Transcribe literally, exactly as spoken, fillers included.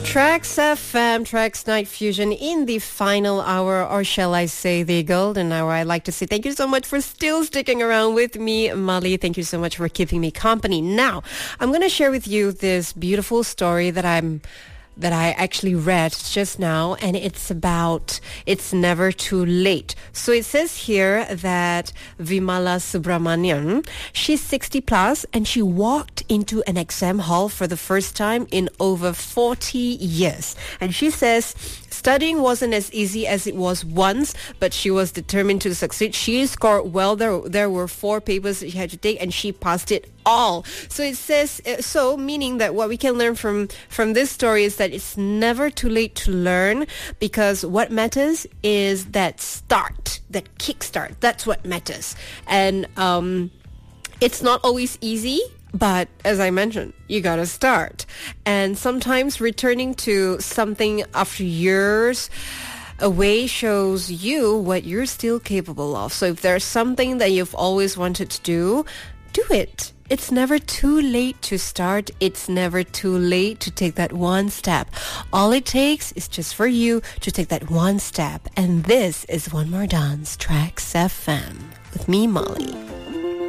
Tracks F M, Tracks Night Fusion in the final hour, or shall I say the golden hour. I'd like to say thank you so much for still sticking around with me, Molly. Thank you so much for keeping me company. Now, I'm going to share with you this beautiful story that I'm that I actually read just now, and it's about It's Never Too Late. So it says here that Vimala Subramanian, she's sixty plus, and she walked into an exam hall for the first time in over forty years. And she says studying wasn't as easy as it was once, but she was determined to succeed. She scored well. There, there were four papers that she had to take, and she passed it all. So it says, so meaning that what we can learn from, from this story is that it's never too late to learn, because what matters is that start, that kickstart. That's what matters. And um, it's not always easy. But as I mentioned, you gotta start. And sometimes returning to something after years away shows you what you're still capable of. So if there's something that you've always wanted to do, do it. It's never too late to start. It's never too late to take that one step. All it takes is just for you to take that one step. And this is One More Dance, Tracks F M, with me, Molly.